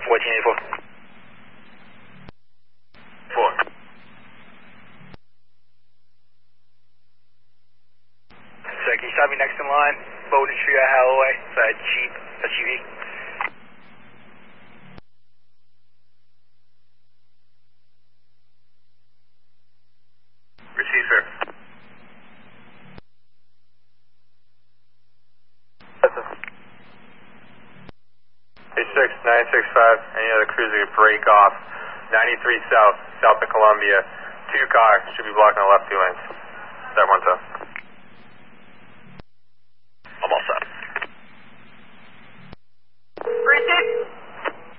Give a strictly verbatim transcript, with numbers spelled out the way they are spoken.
fourteen eighty-four. Four. So can you stop me next in line? Bowden Street at Halloway. It's a Jeep S U V. Receive, sir. Hey six nine six five. Any other cruiser break off? ninety-three south, south of Columbia. Two cars should be blocking the left two lanes. Is that one tough?